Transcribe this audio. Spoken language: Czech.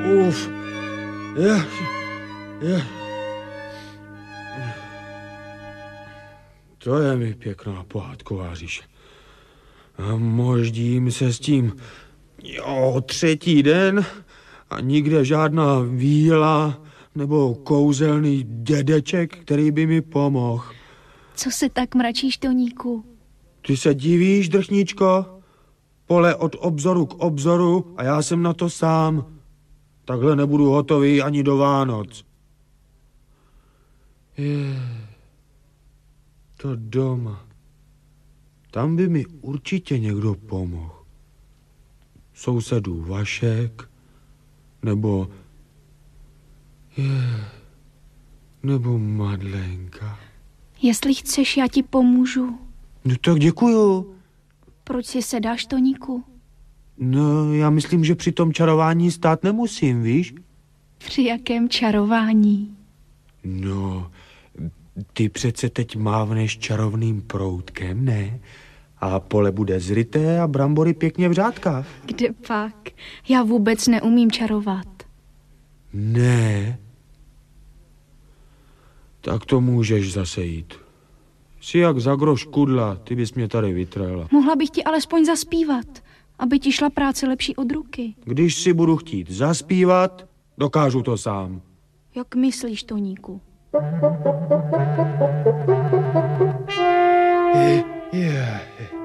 Uf. Je. To je mi pěkná pohádková říše. A moždím se s tím 3. den a nikde žádná víla nebo kouzelný dědeček, který by mi pomohl. Co se tak mračíš, Toníku? Ty se divíš, drchničko? Pole od obzoru k obzoru a já jsem na to sám. Takhle nebudu hotový ani do Vánoc. To doma. Tam by mi určitě někdo pomohl. Sousedů Vašek, nebo Madlenka. Jestli chceš, já ti pomůžu. No tak děkuju. Proč si sedáš, Toníku? No, já myslím, že při tom čarování stát nemusím, víš? Při jakém čarování? No, ty přece teď mávneš čarovným proutkem, ne? A pole bude zryté a brambory pěkně v řádkách. Kde pak? Já vůbec neumím čarovat. Ne. Tak to můžeš zase jít. Jsi jak za groš kudla, ty bys mě tady vytrhla. Mohla bych ti alespoň zaspívat, aby ti šla práce lepší od ruky. Když si budu chtít zaspívat, dokážu to sám. Jak myslíš, Toníku? Yeah.